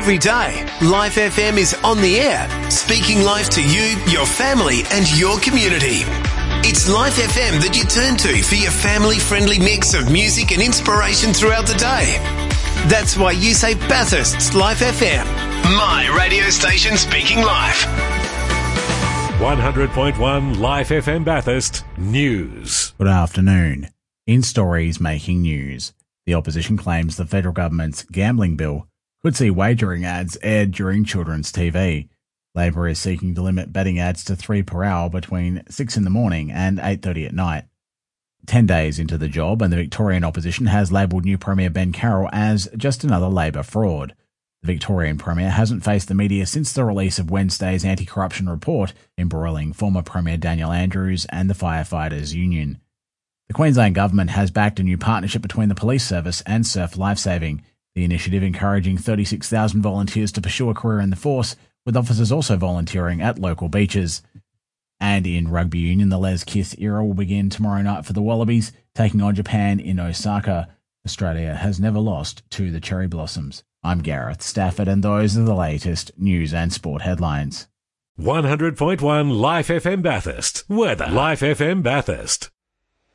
Every day, Life FM is on the air, speaking life to you, your family and your community. It's Life FM that you turn to for your family-friendly mix of music and inspiration throughout the day. That's why you say Bathurst's Life FM, my radio station speaking life. 100.1 Life FM Bathurst News. Good afternoon. In stories making news, the opposition claims the federal government's gambling bill could see wagering ads aired during children's TV. Labor is seeking to limit betting ads to 3 per hour between 6 in the morning and 8:30 at night. 10 days into the job, and the Victorian opposition has labelled new Premier Ben Carroll as just another Labor fraud. The Victorian Premier hasn't faced the media since the release of Wednesday's anti-corruption report, embroiling former Premier Daniel Andrews and the Firefighters Union. The Queensland Government has backed a new partnership between the Police Service and Surf Lifesaving, the initiative encouraging 36,000 volunteers to pursue a career in the force, with officers also volunteering at local beaches. And in rugby union, the Les Kith era will begin tomorrow night for the Wallabies, taking on Japan in Osaka. Australia has never lost to the Cherry Blossoms. I'm Gareth Stafford, and those are the latest news and sport headlines. 100.1 Life FM Bathurst. Weather. Life FM Bathurst.